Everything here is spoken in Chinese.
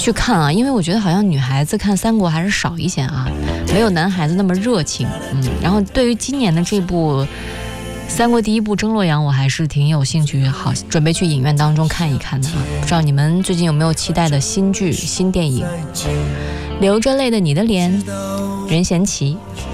去看啊，因为我觉得好像女孩子看三国还是少一些啊，没有男孩子那么热情。然后对于今年的这部三国第一部征洛阳，我还是挺有兴趣，好准备去影院当中看一看的啊。不知道你们最近有没有期待的新剧、新电影？流着泪的你的脸，任贤齐。